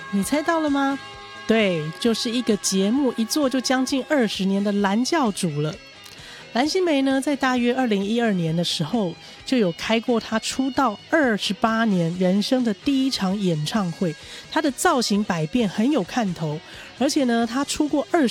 你猜到了吗？对，就是一个节目一做就将近20年的蓝教主了。蓝心湄呢，在大约2012年的时候，就有开过她出道28年人生的第一场演唱会。她的造型百变，很有看头，而且呢，她出过